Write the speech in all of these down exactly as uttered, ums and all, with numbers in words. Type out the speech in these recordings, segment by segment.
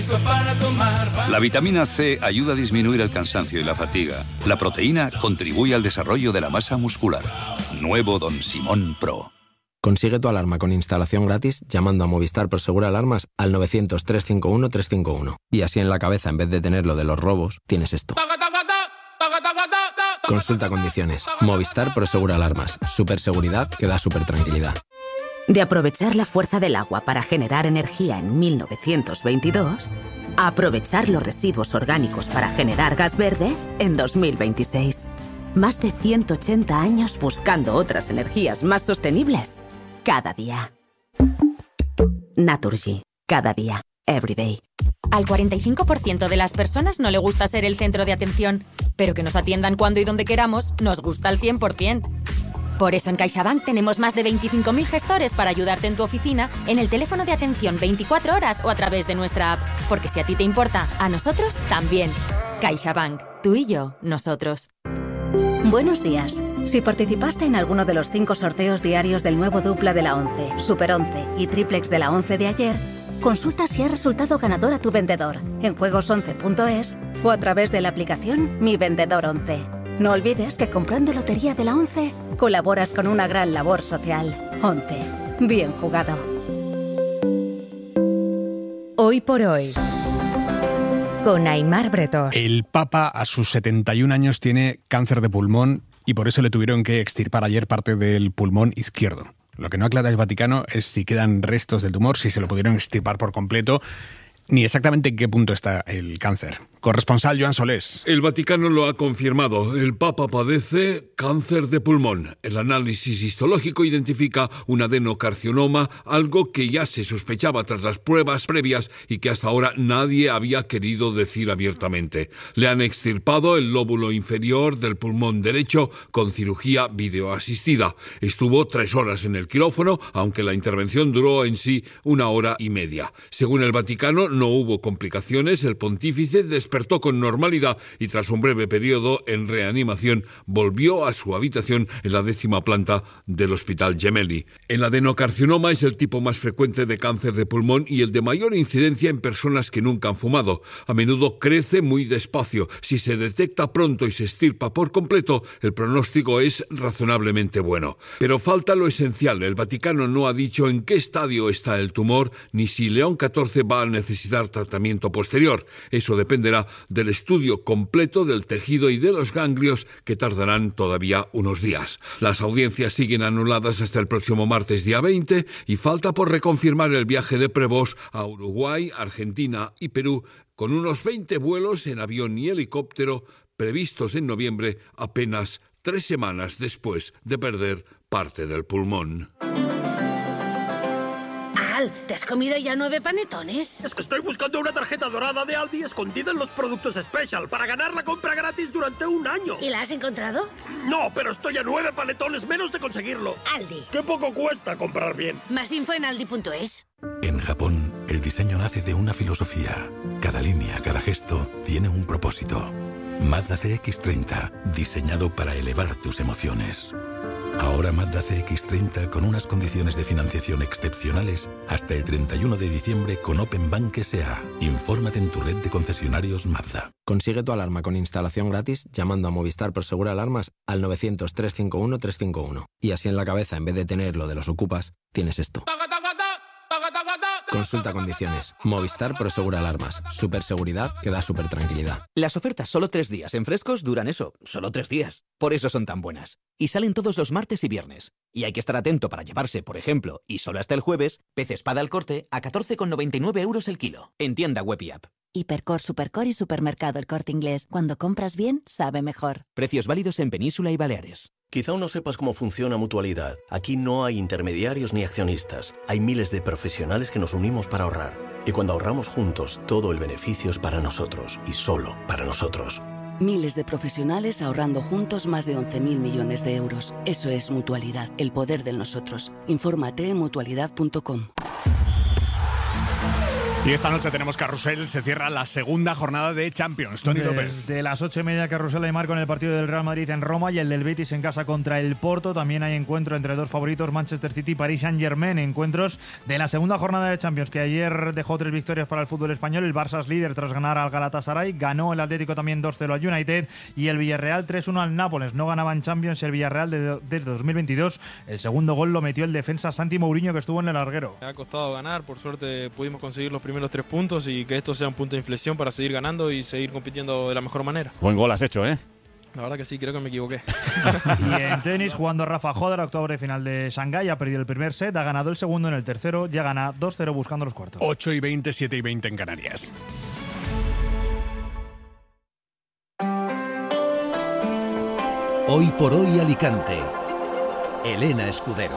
listo para tomar. La vitamina C ayuda a disminuir el cansancio y la fatiga. La proteína contribuye al desarrollo de la masa muscular. Nuevo Don Simón Pro. Consigue tu alarma con instalación gratis llamando a Movistar Prosegur Alarmas al novecientos, trescientos cincuenta y uno, trescientos cincuenta y uno. Y así en la cabeza, en vez de tener lo de los robos, tienes esto. Consulta condiciones. Movistar Prosegur Alarmas. Superseguridad que da super tranquilidad. De aprovechar la fuerza del agua para generar energía en mil novecientos veintidós, a aprovechar los residuos orgánicos para generar gas verde en dos mil veintiséis. Más de ciento ochenta años buscando otras energías más sostenibles. Cada día. Naturgy. Cada día. Every day. Al cuarenta y cinco por ciento de las personas no le gusta ser el centro de atención, pero que nos atiendan cuando y donde queramos nos gusta al cien por ciento. Por eso en CaixaBank tenemos más de veinticinco mil gestores para ayudarte en tu oficina, en el teléfono de atención veinticuatro horas o a través de nuestra app. Porque si a ti te importa, a nosotros también. CaixaBank. Tú y yo, nosotros. Buenos días. Si participaste en alguno de los cinco sorteos diarios del nuevo dupla de la once, Super once y triplex de la once de ayer, consulta si ha resultado ganador a tu vendedor en juegos once punto es o a través de la aplicación Mi Vendedor once. No olvides que comprando Lotería de la once colaboras con una gran labor social. once. Bien jugado. Hoy por hoy, con Aimar Bretós. El Papa a sus setenta y un años tiene cáncer de pulmón y por eso le tuvieron que extirpar ayer parte del pulmón izquierdo. Lo que no aclara el Vaticano es si quedan restos del tumor, si se lo pudieron extirpar por completo, ni exactamente en qué punto está el cáncer. Corresponsal Joan Solés. El Vaticano lo ha confirmado. El Papa padece cáncer de pulmón. El análisis histológico identifica un adenocarcinoma, algo que ya se sospechaba tras las pruebas previas y que hasta ahora nadie había querido decir abiertamente. Le han extirpado el lóbulo inferior del pulmón derecho con cirugía videoasistida. Estuvo tres horas en el quirófano, aunque la intervención duró en sí una hora y media. Según el Vaticano, no hubo complicaciones. El pontífice despertó con normalidad y tras un breve periodo en reanimación volvió a su habitación en la décima planta del Hospital Gemelli. El adenocarcinoma es el tipo más frecuente de cáncer de pulmón y el de mayor incidencia en personas que nunca han fumado. A menudo crece muy despacio. Si se detecta pronto y se extirpa por completo, el pronóstico es razonablemente bueno. Pero falta lo esencial. El Vaticano no ha dicho en qué estadio está el tumor ni si León catorce va a necesitar tratamiento posterior. Eso dependerá del estudio completo del tejido y de los ganglios que tardarán todavía unos días. Las audiencias siguen anuladas hasta el próximo martes día veinte y falta por reconfirmar el viaje de Prevost a Uruguay, Argentina y Perú con unos veinte vuelos en avión y helicóptero previstos en noviembre, apenas tres semanas después de perder parte del pulmón. ¿Te has comido ya nueve panetones? Es que estoy buscando una tarjeta dorada de Aldi escondida en los productos Special para ganar la compra gratis durante un año. ¿Y la has encontrado? No, pero estoy a nueve panetones menos de conseguirlo. Aldi. ¡Qué poco cuesta comprar bien! Más info en aldi punto es. En Japón, el diseño nace de una filosofía. Cada línea, cada gesto, tiene un propósito. Mazda C X treinta, diseñado para elevar tus emociones. Ahora Mazda C X treinta con unas condiciones de financiación excepcionales hasta el treinta y uno de diciembre con Open Bank S A. Infórmate en tu red de concesionarios Mazda. Consigue tu alarma con instalación gratis llamando a Movistar Prosegur Alarmas al novecientos, trescientos cincuenta y uno, trescientos cincuenta y uno. Y así en la cabeza, en vez de tener lo de los ocupas, tienes esto. Consulta condiciones. Movistar Prosegur Alarmas. Superseguridad que da super tranquilidad. Las ofertas solo tres días en Frescos duran eso, solo tres días. Por eso son tan buenas. Y salen todos los martes y viernes. Y hay que estar atento para llevarse, por ejemplo, y solo hasta el jueves, pez espada al corte a catorce con noventa y nueve euros el kilo. En tienda web y app. Hipercor, Supercor y Supermercado El Corte Inglés. Cuando compras bien, sabe mejor. Precios válidos en Península y Baleares. Quizá aún no sepas cómo funciona Mutualidad. Aquí no hay intermediarios ni accionistas. Hay miles de profesionales que nos unimos para ahorrar. Y cuando ahorramos juntos, todo el beneficio es para nosotros y solo para nosotros. Miles de profesionales ahorrando juntos más de once mil millones de euros. Eso es Mutualidad, el poder del nosotros. Infórmate en mutualidad punto com. Y esta noche tenemos carrusel, se cierra la segunda jornada de Champions. Tony López. De las ocho y media, carrusel Aimar con el partido del Real Madrid en Roma y el del Betis en casa contra el Porto. También hay encuentro entre dos favoritos, Manchester City y Paris Saint-Germain. Encuentros de la segunda jornada de Champions, que ayer dejó tres victorias para el fútbol español. El Barça es líder tras ganar al Galatasaray. Ganó el Atlético también dos cero al United y el Villarreal tres uno al Nápoles. No ganaba en Champions el Villarreal desde, desde dos mil veintidós. El segundo gol lo metió el defensa Santi Mourinho, que estuvo en el larguero. Me ha costado ganar, por suerte pudimos conseguir los primeros tres puntos y que esto sea un punto de inflexión para seguir ganando y seguir compitiendo de la mejor manera. Buen gol has hecho, ¿eh? La verdad que sí, creo que me equivoqué. Y en tenis, jugando Rafa Hodder, octavo de final de Shanghái, ha perdido el primer set, ha ganado el segundo en el tercero, ya gana dos cero buscando los cuartos. ocho y veinte, siete y veinte en Canarias. Hoy por hoy Alicante. Elena Escudero.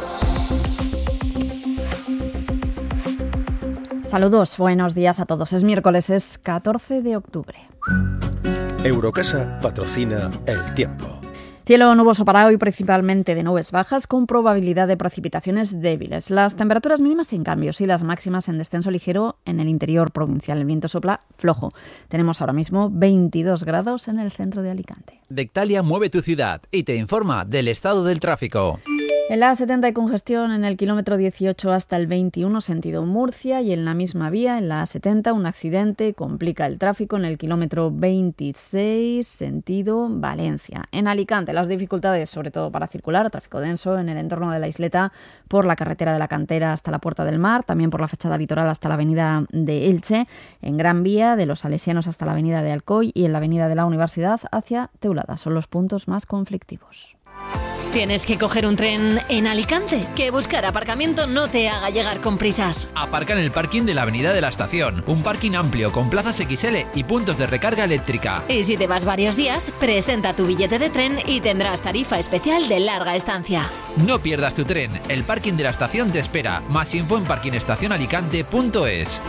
Saludos, buenos días a todos. Es miércoles, es catorce de octubre. Eurocasa patrocina el tiempo. Cielo nuboso para hoy, principalmente de nubes bajas, con probabilidad de precipitaciones débiles. Las temperaturas mínimas en cambios y las máximas en descenso ligero en el interior provincial. El viento sopla flojo. Tenemos ahora mismo veintidós grados en el centro de Alicante. Bectalia mueve tu ciudad y te informa del estado del tráfico. En la A setenta hay congestión en el kilómetro dieciocho hasta el veintiuno, sentido Murcia, y en la misma vía, en la A setenta, un accidente complica el tráfico en el kilómetro veintiséis, sentido Valencia. En Alicante, las dificultades, sobre todo para circular, tráfico denso en el entorno de la isleta por la carretera de la Cantera hasta la Puerta del Mar, también por la fachada litoral hasta la avenida de Elche, en Gran Vía, de los Salesianos hasta la avenida de Alcoy y en la avenida de la Universidad hacia Teulada. Son los puntos más conflictivos. ¿Tienes que coger un tren en Alicante? Que buscar aparcamiento no te haga llegar con prisas. Aparca en el parking de la Avenida de la Estación. Un parking amplio con plazas equis ele y puntos de recarga eléctrica. Y si te vas varios días, presenta tu billete de tren y tendrás tarifa especial de larga estancia. No pierdas tu tren. El parking de la estación te espera. Más info en parking estación alicante punto es.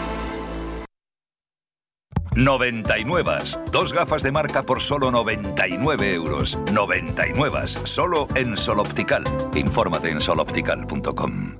noventa y nueve. Dos gafas de marca por solo noventa y nueve euros. noventa y nueve. Solo en Sol Optical. Infórmate en sol optical punto com.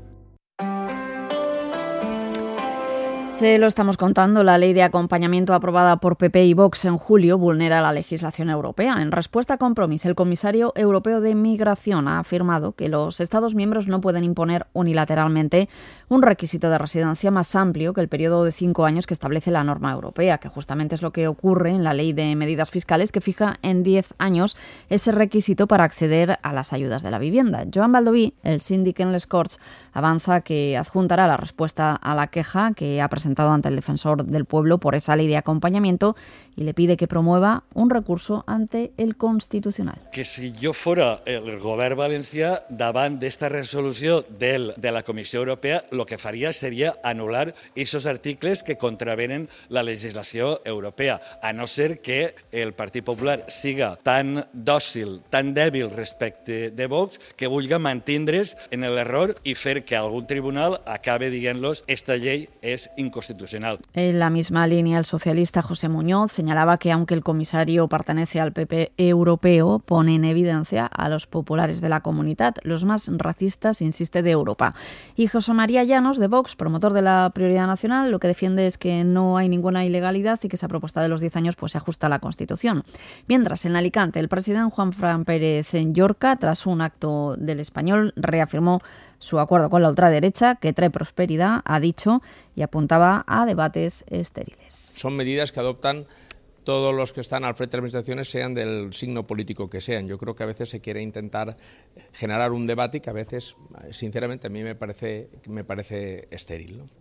Se lo estamos contando, la ley de acompañamiento aprobada por P P y Vox en julio vulnera la legislación europea. En respuesta a Compromís, el comisario europeo de Migración ha afirmado que los Estados miembros no pueden imponer unilateralmente un requisito de residencia más amplio que el periodo de cinco años que establece la norma europea, que justamente es lo que ocurre en la ley de medidas fiscales, que fija en diez años ese requisito para acceder a las ayudas de la vivienda. Joan Baldoví, el síndic en Les Corts, avanza que adjuntará la respuesta a la queja que ha presentado ante el defensor del pueblo por esa ley de acompañamiento y le pide que promueva un recurso ante el Constitucional. Que si jo fora el govern valencià davant d'esta resolució del, de la Comissió Europea, el que faria seria anul·lar esos articles que contravenen la legislació europea, a no ser que el Partit Popular siga tan dòcil, tan dèbil respecte de Vox, que vulga mantindre's en l'error i fer que algun tribunal acabe dient-los esta llei és inconstitucional. En la misma línea, el socialista José Muñoz señalaba que aunque el comisario pertenece al P P europeo, pone en evidencia a los populares de la comunidad, los más racistas, insiste, de Europa. Y José María Llanos, de Vox, promotor de la prioridad nacional, lo que defiende es que no hay ninguna ilegalidad y que esa propuesta de los diez años pues se ajusta a la Constitución. Mientras, en Alicante, el presidente Juan Fran Pérez en Llorca, tras un acto del Español, reafirmó su acuerdo con la ultraderecha, que trae prosperidad, ha dicho, y apuntaba a debates estériles. Son medidas que adoptan todos los que están al frente de las administraciones, sean del signo político que sean. Yo creo que a veces se quiere intentar generar un debate y que a veces, sinceramente, a mí me parece, me parece estéril, ¿no?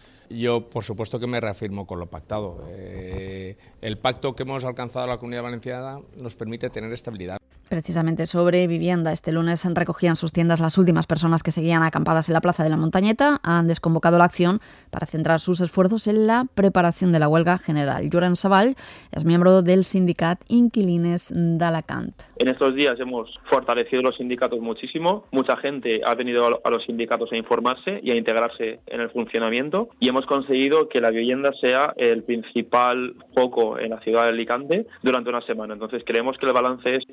Yo, por supuesto, que me reafirmo con lo pactado. Eh, el pacto que hemos alcanzado en la Comunidad Valenciana nos permite tener estabilidad. Precisamente sobre vivienda, este lunes recogían sus tiendas las últimas personas que seguían acampadas en la Plaza de la Montañeta. Han desconvocado la acción para centrar sus esfuerzos en la preparación de la huelga general. Joran Sabal es miembro del sindicat Inquilines d'Alacant. En estos días hemos fortalecido los sindicatos muchísimo. Mucha gente ha venido a los sindicatos a informarse y a integrarse en el funcionamiento y hemos conseguido que la vivienda sea el principal foco en la ciudad de Alicante durante una semana. Entonces creemos que el balance es positivo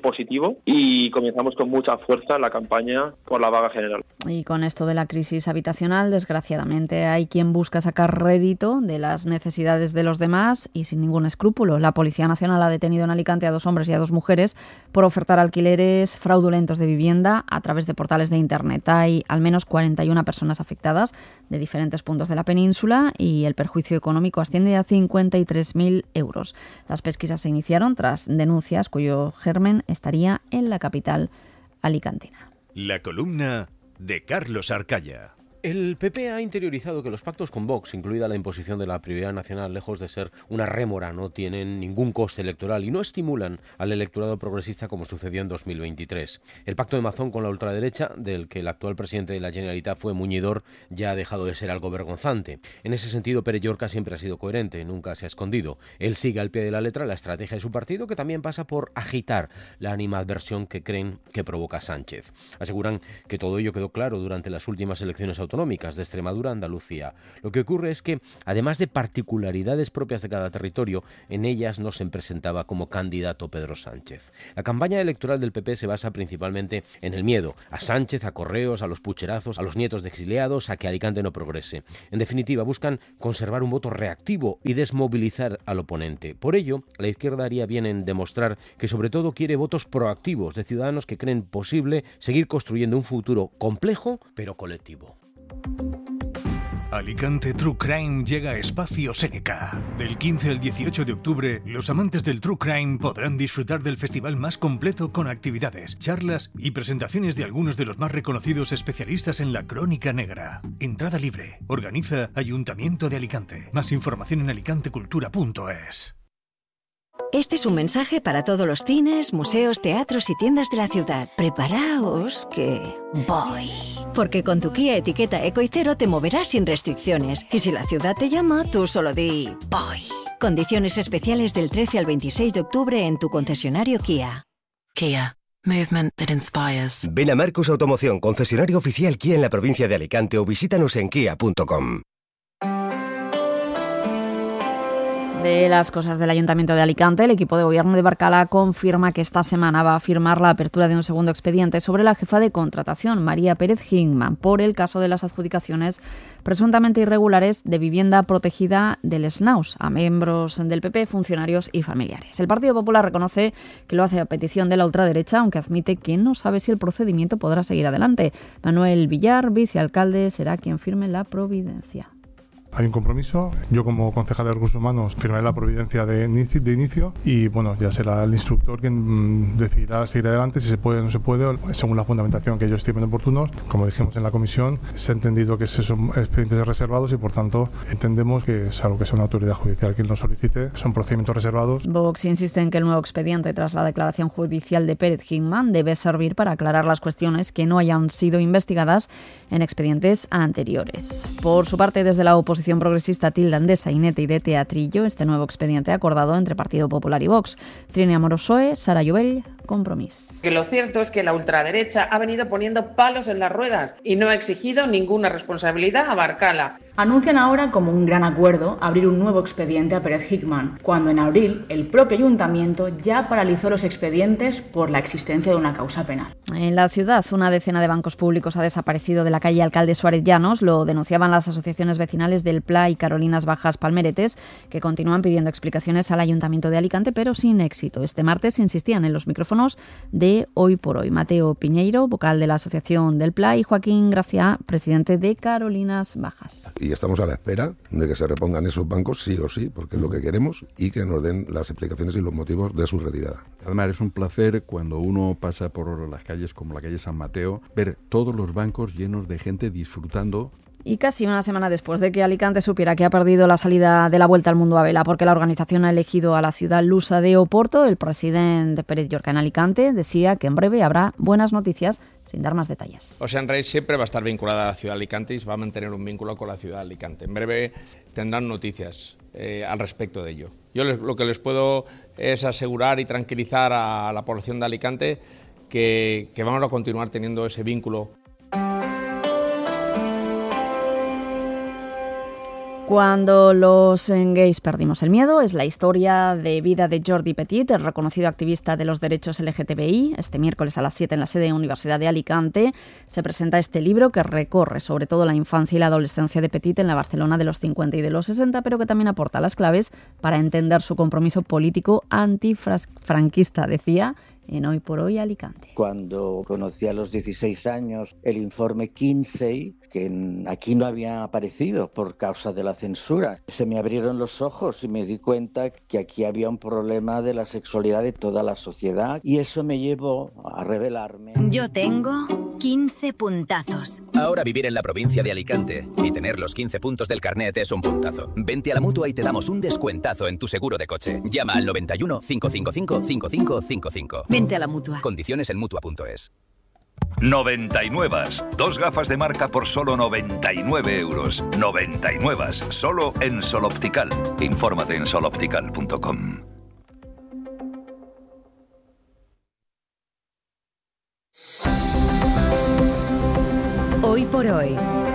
domingo y comenzamos con mucha fuerza la campaña por la vaga general. Y con esto de la crisis habitacional, desgraciadamente hay quien busca sacar rédito de las necesidades de los demás y sin ningún escrúpulo. La Policía Nacional ha detenido en Alicante a dos hombres y a dos mujeres por ofertar alquileres fraudulentos de vivienda a través de portales de Internet. Hay al menos cuarenta y una personas afectadas de diferentes puntos de la península y el perjuicio económico asciende a cincuenta y tres mil euros. Las pesquisas se iniciaron tras denuncias cuyo germen estaría en la capital alicantina. La columna de Carlos Arcaya. El P P ha interiorizado que los pactos con Vox, incluida la imposición de la prioridad nacional, lejos de ser una rémora, no tienen ningún coste electoral y no estimulan al electorado progresista como sucedió en dos mil veintitrés. El pacto de Mazón con la ultraderecha, del que el actual presidente de la Generalitat fue muñidor, ya ha dejado de ser algo vergonzante. En ese sentido, Pere Llorca siempre ha sido coherente, nunca se ha escondido. Él sigue al pie de la letra la estrategia de su partido, que también pasa por agitar la animadversión que creen que provoca Sánchez. Aseguran que todo ello quedó claro durante las últimas elecciones autonómicas autonómicas de Extremadura a Andalucía. Lo que ocurre es que, además de particularidades propias de cada territorio, en ellas no se presentaba como candidato Pedro Sánchez. La campaña electoral del P P se basa principalmente en el miedo a Sánchez, a Correos, a los pucherazos, a los nietos de exiliados, a que Alicante no progrese. En definitiva, buscan conservar un voto reactivo y desmovilizar al oponente. Por ello, la izquierda haría bien en demostrar que sobre todo quiere votos proactivos de ciudadanos que creen posible seguir construyendo un futuro complejo pero colectivo. Alicante True Crime llega a Espacio Seneca. Del quince al dieciocho de octubre, los amantes del True Crime podrán disfrutar del festival más completo con actividades, charlas y presentaciones de algunos de los más reconocidos especialistas en la crónica negra. Entrada libre. Organiza Ayuntamiento de Alicante. Más información en alicantecultura punto es. Este es un mensaje para todos los cines, museos, teatros y tiendas de la ciudad. Preparaos que voy. Porque con tu Kia Etiqueta Eco y Cero te moverás sin restricciones. Y si la ciudad te llama, tú solo di voy. Condiciones especiales del trece al veintiséis de octubre en tu concesionario Kia. Kia. Movement that inspires. Ven a Marcos Automoción, concesionario oficial Kia en la provincia de Alicante o visítanos en kia punto com. De las cosas del Ayuntamiento de Alicante, el equipo de gobierno de Barcala confirma que esta semana va a firmar la apertura de un segundo expediente sobre la jefa de contratación, María Pérez Hickman, por el caso de las adjudicaciones presuntamente irregulares de vivienda protegida del S N A U S a miembros del P P, funcionarios y familiares. El Partido Popular reconoce que lo hace a petición de la ultraderecha, aunque admite que no sabe si el procedimiento podrá seguir adelante. Manuel Villar, vicealcalde, será quien firme la providencia. Hay un compromiso. Yo, como concejal de Recursos Humanos, firmaré la providencia de inicio, de inicio y, bueno, ya será el instructor quien decidirá seguir adelante, si se puede o no se puede, según la fundamentación que ellos estimen oportunos. Como dijimos en la comisión, se ha entendido que son expedientes reservados y, por tanto, entendemos que, salvo que sea una autoridad judicial quien lo solicite, son procedimientos reservados. Vox insiste en que el nuevo expediente, tras la declaración judicial de Pérez Hickman, debe servir para aclarar las cuestiones que no hayan sido investigadas en expedientes anteriores. Por su parte, desde la oposición progresista tildan de sainete y de teatrillo este nuevo expediente acordado entre Partido Popular y Vox. Trini Amorosoe, Sara Llobell, Compromís. Que lo cierto es que la ultraderecha ha venido poniendo palos en las ruedas y no ha exigido ninguna responsabilidad a Barcala. Anuncian ahora como un gran acuerdo abrir un nuevo expediente a Pérez Hickman, cuando en abril el propio ayuntamiento ya paralizó los expedientes por la existencia de una causa penal. En la ciudad, una decena de bancos públicos ha desaparecido de la calle Alcalde Suárez Llanos. Lo denunciaban las asociaciones vecinales del Pla y Carolinas Bajas Palmeretes, que continúan pidiendo explicaciones al Ayuntamiento de Alicante, pero sin éxito. Este martes insistían en los micrófonos de Hoy por Hoy Mateo Piñeiro, vocal de la asociación del Pla, y Joaquín Gracia, presidente de Carolinas Bajas. Y estamos a la espera de que se repongan esos bancos sí o sí, porque es lo que queremos, y que nos den las explicaciones y los motivos de su retirada. Además, es un placer cuando uno pasa por las calles como la calle San Mateo, ver todos los bancos llenos de gente disfrutando. Y casi una semana después de que Alicante supiera que ha perdido la salida de la Vuelta al Mundo a vela porque la organización ha elegido a la ciudad lusa de Oporto, el presidente Pérez Llorca en Alicante decía que en breve habrá buenas noticias, sin dar más detalles. Ocean Race siempre va a estar vinculada a la ciudad de Alicante y va a mantener un vínculo con la ciudad de Alicante. En breve tendrán noticias eh, al respecto de ello. Yo les, lo que les puedo es asegurar y tranquilizar a la población de Alicante que, que vamos a continuar teniendo ese vínculo. Cuando los gays perdimos el miedo es la historia de vida de Jordi Petit, el reconocido activista de los derechos L G T B I. Este miércoles a las siete en la sede de Universidad de Alicante se presenta este libro que recorre sobre todo la infancia y la adolescencia de Petit en la Barcelona de los cincuenta y de los sesenta, pero que también aporta las claves para entender su compromiso político antifranquista, decía en Hoy por Hoy Alicante. Cuando conocí a los dieciséis años el informe Kinsey, que aquí no había aparecido por causa de la censura, se me abrieron los ojos y me di cuenta que aquí había un problema de la sexualidad de toda la sociedad, y eso me llevó a rebelarme. Yo tengo quince puntazos. Ahora vivir en la provincia de Alicante y tener los quince puntos del carnet es un puntazo. Vente a la Mutua y te damos un descuentazo en tu seguro de coche. Llama al noventa y uno, cinco cinco cinco, cinco cinco cinco cinco. Vente a la Mutua. Condiciones en mutua punto es. noventa y nueve. Dos gafas de marca por solo noventa y nueve euros. noventa y nueve. Solo en Sol Optical. Infórmate en sol optical punto com. Hoy por hoy.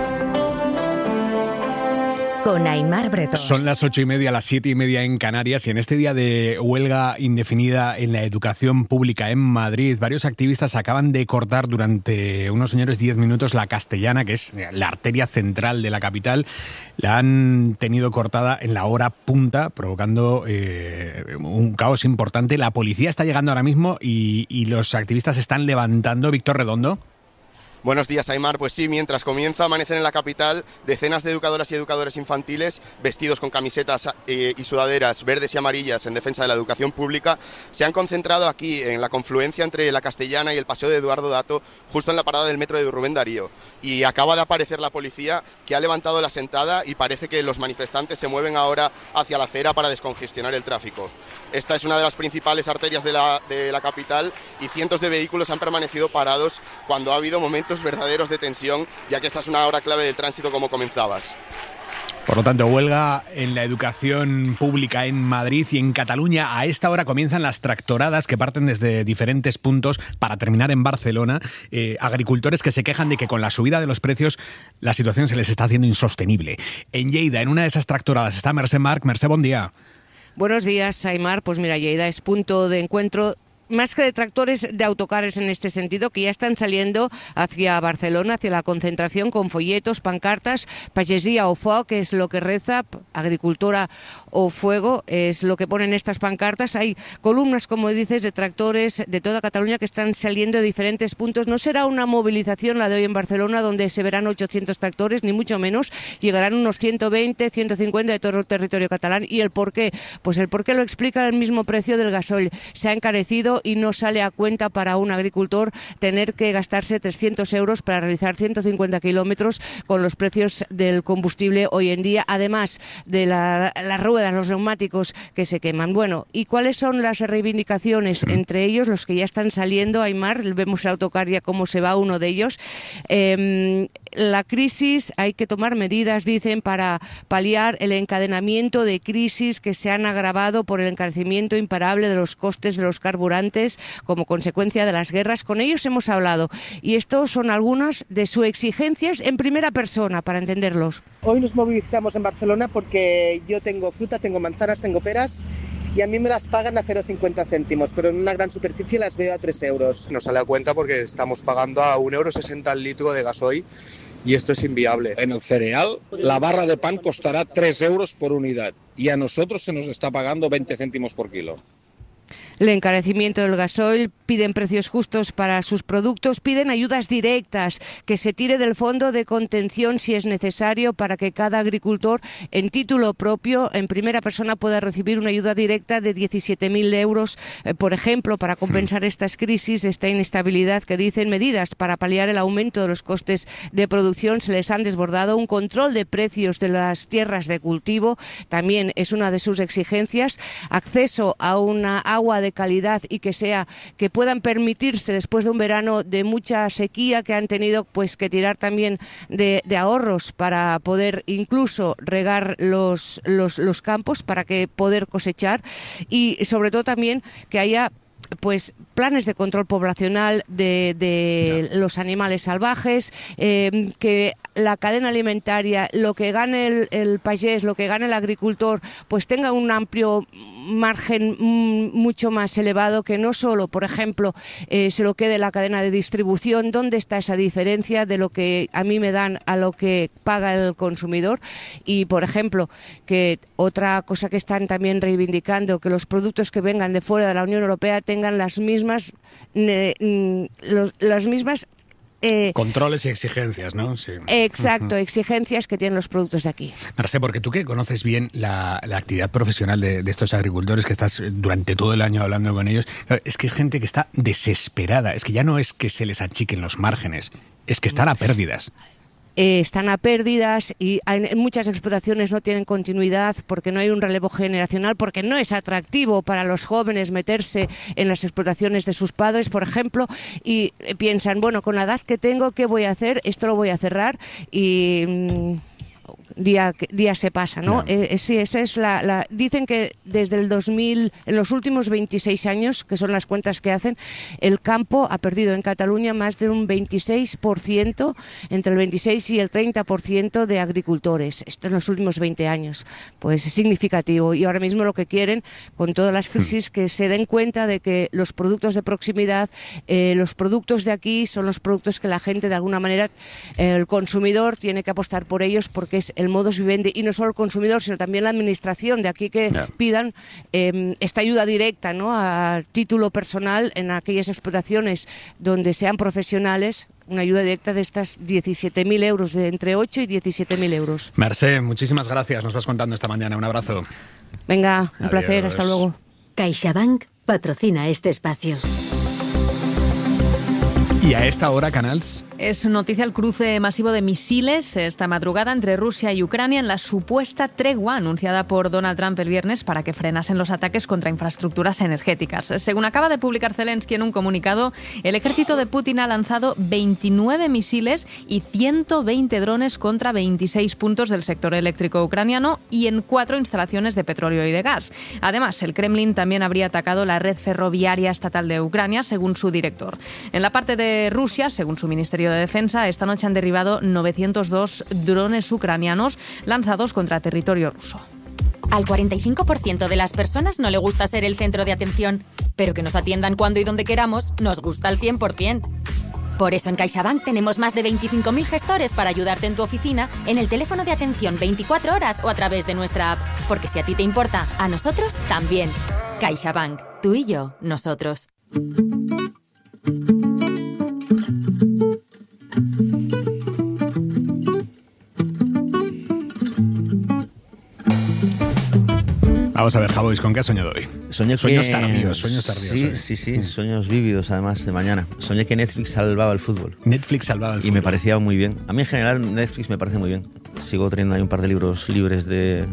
Con Aimar Bretón. Son las ocho y media, las siete y media en Canarias, y en este día de huelga indefinida en la educación pública en Madrid, varios activistas acaban de cortar durante unos señores diez minutos la Castellana, que es la arteria central de la capital. La han tenido cortada en la hora punta, provocando eh, un caos importante. La policía está llegando ahora mismo y, y los activistas están levantando. Víctor Redondo. Buenos días, Aimar. Pues sí, mientras comienza a amanecer en la capital, decenas de educadoras y educadores infantiles, vestidos con camisetas eh, y sudaderas verdes y amarillas en defensa de la educación pública, se han concentrado aquí en la confluencia entre la Castellana y el Paseo de Eduardo Dato, justo en la parada del metro de Rubén Darío. Y acaba de aparecer la policía, que ha levantado la sentada, y parece que los manifestantes se mueven ahora hacia la acera para descongestionar el tráfico. Esta es una de las principales arterias de la, de la capital, y cientos de vehículos han permanecido parados cuando ha habido momentos verdaderos de tensión, ya que esta es una hora clave del tránsito, como comenzabas. Por lo tanto, huelga en la educación pública en Madrid y en Cataluña. A esta hora comienzan las tractoradas que parten desde diferentes puntos para terminar en Barcelona. Eh, agricultores que se quejan de que con la subida de los precios la situación se les está haciendo insostenible. En Lleida, en una de esas tractoradas, está Mercè Marc. Mercè, buen día. Buenos días, Aimar. Pues mira, Lleida es punto de encuentro más que de tractores, de autocares en este sentido, que ya están saliendo hacia Barcelona, hacia la concentración, con folletos, pancartas, pagesia o foc, que es lo que reza, agricultura o fuego, es lo que ponen estas pancartas. Hay columnas, como dices, de tractores de toda Cataluña que están saliendo de diferentes puntos. No será una movilización la de hoy en Barcelona, donde se verán ochocientos tractores, ni mucho menos. Llegarán unos ciento veinte, ciento cincuenta de todo el territorio catalán. ¿Y el por qué? Pues el por qué lo explica el mismo precio del gasoil. Se ha encarecido y no sale a cuenta para un agricultor tener que gastarse trescientos euros para realizar ciento cincuenta kilómetros con los precios del combustible hoy en día, además de la, las ruedas, los neumáticos que se queman. Bueno, ¿y cuáles son las reivindicaciones? Entre ellos, los que ya están saliendo, Aimar, vemos el autocar ya cómo se va uno de ellos. Eh, la crisis, hay que tomar medidas, dicen, para paliar el encadenamiento de crisis que se han agravado por el encarecimiento imparable de los costes de los carburantes como consecuencia de las guerras. Con ellos hemos hablado y estos son algunas de sus exigencias en primera persona, para entenderlos. Hoy nos movilizamos en Barcelona porque yo tengo fruta, tengo manzanas, tengo peras, y a mí me las pagan a cero coma cincuenta céntimos, pero en una gran superficie las veo a tres euros. Nos sale a cuenta porque estamos pagando a un euro sesenta el litro de gasoil y esto es inviable. En el cereal, la barra de pan costará tres euros por unidad y a nosotros se nos está pagando veinte céntimos por kilo. El encarecimiento del gasoil, piden precios justos para sus productos, piden ayudas directas, que se tire del fondo de contención si es necesario para que cada agricultor en título propio, en primera persona, pueda recibir una ayuda directa de diecisiete mil euros, eh, por ejemplo, para compensar estas crisis, esta inestabilidad que dicen. Medidas para paliar el aumento de los costes de producción se les han desbordado. Un control de precios de las tierras de cultivo también es una de sus exigencias. Acceso a una agua de de calidad y que sea que puedan permitirse, después de un verano de mucha sequía, que han tenido pues que tirar también de, de ahorros para poder incluso regar los, los, los campos, para que poder cosechar, y sobre todo también que haya pues planes de control poblacional de, de los animales salvajes, eh, que la cadena alimentaria, lo que gane el, el payés, lo que gane el agricultor, pues tenga un amplio margen mm, mucho más elevado, que no solo, por ejemplo, eh, se lo quede la cadena de distribución. ¿Dónde está esa diferencia de lo que a mí me dan a lo que paga el consumidor? Y, por ejemplo, que otra cosa que están también reivindicando, que los productos que vengan de fuera de la Unión Europea tengan las mismas, eh, los, las mismas Eh, controles y exigencias, ¿no? Sí. Exacto, uh-huh. exigencias que tienen los productos de aquí. Marce, porque tú que conoces bien la, la actividad profesional de, de estos agricultores, que estás durante todo el año hablando con ellos, es que es gente que está desesperada. Es que ya no es que se les achiquen los márgenes, es que están a pérdidas. Eh, están a pérdidas y en muchas explotaciones no tienen continuidad porque no hay un relevo generacional, porque no es atractivo para los jóvenes meterse en las explotaciones de sus padres, por ejemplo, y piensan, bueno, con la edad que tengo, ¿qué voy a hacer? Esto lo voy a cerrar y... Mmm, Día, día se pasa, ¿no? Yeah. Eh, sí, esa es la, la... Dicen que desde el dos mil, en los últimos veintiséis años, que son las cuentas que hacen, el campo ha perdido en Cataluña más de un veintiséis por ciento, entre el veintiséis y el treinta por ciento de agricultores. Esto en los últimos veinte años. Pues es significativo. Y ahora mismo lo que quieren, con todas las crisis, que se den cuenta de que los productos de proximidad, eh, los productos de aquí son los productos que la gente, de alguna manera, eh, el consumidor tiene que apostar por ellos, porque es el modus vivendi, y no solo el consumidor, sino también la administración de aquí, que yeah. pidan eh, esta ayuda directa, ¿no?, a título personal en aquellas explotaciones donde sean profesionales, una ayuda directa de estas diecisiete mil euros, de entre ocho y diecisiete mil euros. Mercè, muchísimas gracias, nos vas contando esta mañana, un abrazo. Venga, un Adiós. placer, hasta luego. CaixaBank patrocina este espacio. Y a esta hora, Canals... Es noticia el cruce masivo de misiles esta madrugada entre Rusia y Ucrania en la supuesta tregua anunciada por Donald Trump el viernes para que frenasen los ataques contra infraestructuras energéticas. Según acaba de publicar Zelensky en un comunicado, el ejército de Putin ha lanzado veintinueve misiles y ciento veinte drones contra veintiséis puntos del sector eléctrico ucraniano y en cuatro instalaciones de petróleo y de gas. Además, el Kremlin también habría atacado la red ferroviaria estatal de Ucrania, según su director. En la parte de Rusia, según su Ministerio de Defensa, esta noche han derribado novecientos dos drones ucranianos lanzados contra territorio ruso. Al cuarenta y cinco por ciento de las personas no le gusta ser el centro de atención, pero que nos atiendan cuando y donde queramos nos gusta al cien por ciento. Por eso en CaixaBank tenemos más de veinticinco mil gestores para ayudarte en tu oficina, en el teléfono de atención veinticuatro horas o a través de nuestra app. Porque si a ti te importa, a nosotros también. CaixaBank. Tú y yo, nosotros. Vamos a ver, Javois, ¿con qué has soñado hoy? Soñé sueños que... tardíos, sueños tardíos. Sí, ¿eh? sí, sí, sueños vívidos además de mañana. Soñé que Netflix salvaba el fútbol. Netflix salvaba el fútbol. Y me parecía muy bien. A mí en general Netflix me parece muy bien. Sigo teniendo ahí un par de libros libres de...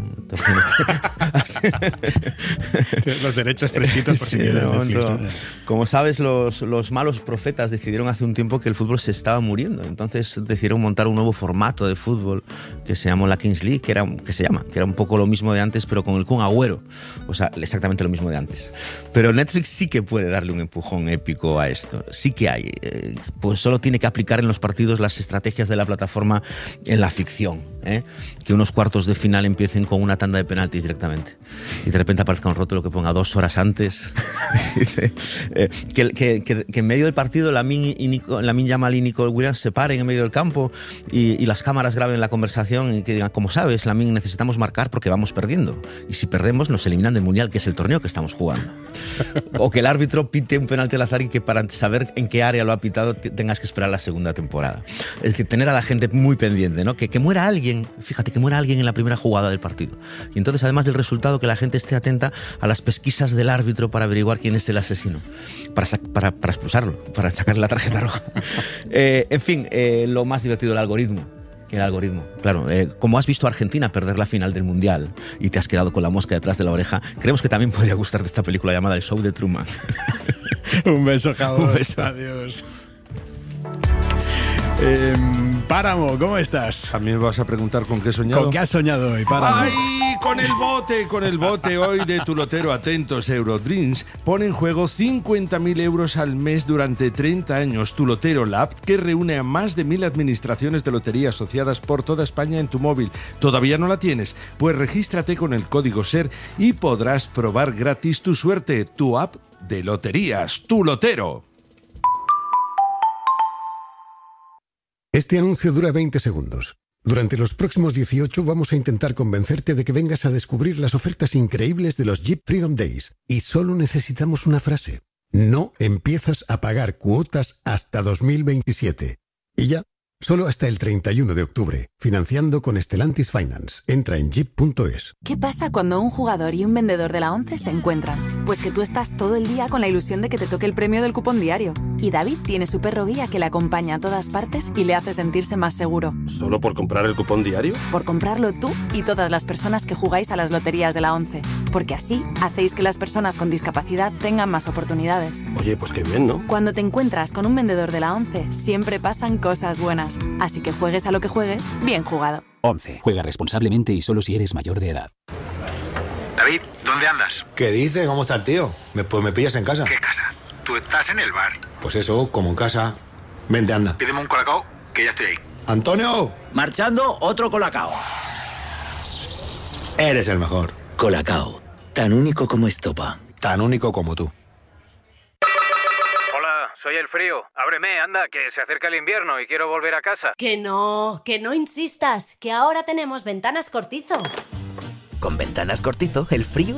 Los derechos fresquitos por si sí, quieres momento, como sabes, los, los malos profetas decidieron hace un tiempo que el fútbol se estaba muriendo. Entonces decidieron montar un nuevo formato de fútbol que se llamó la Kings League, que, era, que se llama, que era un poco lo mismo de antes, pero con el Kun Agüero. O sea, exactamente lo mismo de antes. Pero Netflix sí que puede darle un empujón épico a esto. Sí que hay. Eh, pues solo tiene que aplicar en los partidos las estrategias de la plataforma en la ficción. ¿eh? Que unos cuartos de final empiecen con una tanda de penaltis directamente. Y de repente aparezca un rótulo que ponga dos horas antes. eh, que, que, que, que en medio del partido Lamine Yamal y Nico Williams se paren en medio del campo y, y las cámaras graben la conversación y que digan, como sabes, Lamine, necesitamos marcar porque vamos perdiendo. Y si perdemos nos eliminan del Mundial, que es el torneo que estamos jugando. O que el árbitro pite un penalti al azar y que para saber en qué área lo ha pitado tengas que esperar la segunda temporada. Es que tener a la gente muy pendiente, ¿no? Que, que muera alguien, fíjate, que muera alguien en la primera jugada del partido. Y entonces, además del resultado, que la gente esté atenta a las pesquisas del árbitro para averiguar quién es el asesino, para, para, para expulsarlo, para sacarle la tarjeta roja. eh, en fin, eh, lo más divertido, el algoritmo. El algoritmo, claro. Eh, como has visto a Argentina perder la final del Mundial y te has quedado con la mosca detrás de la oreja, creemos que también podría gustarte esta película llamada El Show de Truman. Un beso, Javois. Un beso. Adiós. Eh, Páramo, ¿cómo estás? ¿A mí me vas a preguntar con qué he soñado? ¿Con qué has soñado hoy, Páramo? ¡Ay! Con el bote, con el bote hoy de tu lotero. Atentos, Eurodreams pone en juego cincuenta mil euros al mes durante treinta años. Tu lotero, la app que reúne a más de mil administraciones de lotería asociadas por toda España en tu móvil. ¿Todavía no la tienes? Pues regístrate con el código SER y podrás probar gratis tu suerte. Tu app de loterías, tu lotero. Este anuncio dura veinte segundos. Durante los próximos dieciocho vamos a intentar convencerte de que vengas a descubrir las ofertas increíbles de los Jeep Freedom Days. Y solo necesitamos una frase. No empiezas a pagar cuotas hasta dos mil veintisiete. Y ya, solo hasta el treinta y uno de octubre. Financiando con Stellantis Finance. Entra en jeep punto es. ¿Qué pasa cuando un jugador y un vendedor de la ONCE se encuentran? Pues que tú estás todo el día con la ilusión de que te toque el premio del cupón diario. Y David tiene su perro guía que le acompaña a todas partes y le hace sentirse más seguro. ¿Solo por comprar el cupón diario? Por comprarlo tú y todas las personas que jugáis a las loterías de la ONCE. Porque así hacéis que las personas con discapacidad tengan más oportunidades. Oye, pues qué bien, ¿no? Cuando te encuentras con un vendedor de la ONCE, siempre pasan cosas buenas. Así que juegues a lo que juegues, bien jugado. ONCE. Juega responsablemente y solo si eres mayor de edad. David, ¿dónde andas? ¿Qué dices? ¿Cómo está el tío? Me, pues me pillas en casa. ¿Qué casa? Tú estás en el bar. Pues eso, como en casa. Vente, anda. Pídeme un colacao, que ya estoy ahí. ¡Antonio! Marchando, otro colacao. Eres el mejor. Colacao. Tan único como estopa. Tan único como tú. Hola, soy el frío. Ábreme, anda, que se acerca el invierno y quiero volver a casa. Que no, que no insistas, que ahora tenemos Ventanas Cortizo. Con Ventanas Cortizo, el frío